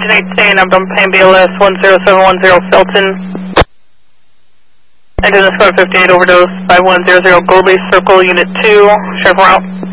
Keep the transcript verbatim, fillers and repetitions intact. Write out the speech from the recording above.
Engine eighteen, I'm on Pan B L S one zero seven one zero Felton. Engine Squad fifty-eight overdose by one zero zero Goldley Circle Unit two, Chevron route.